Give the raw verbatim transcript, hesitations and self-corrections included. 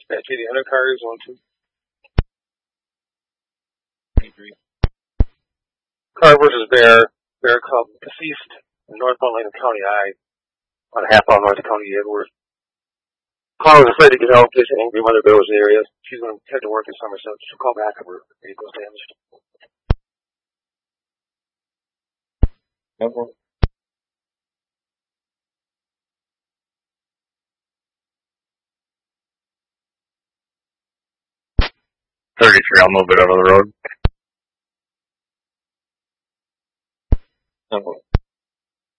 Okay, the other cars, one, two, three. Car versus bear. Bear cub deceased in northbound lane of County I, on a half mile north of County Edward. Car was afraid to get out. This angry mother bear was in the area. She's going to head to work in Somerset. She'll call back if her vehicle's damaged. Number. thirty-three, I'll move it over the road. Number.